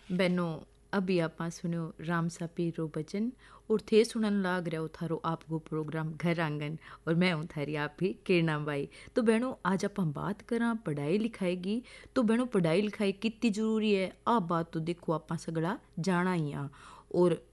बहनों, अभी आपा सुनो राम सा पीरो बचन और थे सुनन लाग रहा हो थारो आपको प्रोग्राम घर आंगन और मैं हूँ थारी आप ही किरणा बाई। तो बहनों आज आप हम बात करा पढ़ाई लिखाई की। तो बहनों पढ़ाई लिखाई कितनी जरूरी है आ बात तो देखो आप सगड़ा जाना ही आ। और